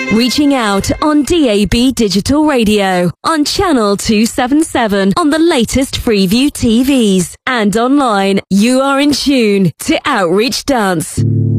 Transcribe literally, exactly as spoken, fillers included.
Reaching out on D A B Digital Radio, on Channel two seventy-seven, on the latest Freeview T Vs, and online. You are in tune to Outreach Dance.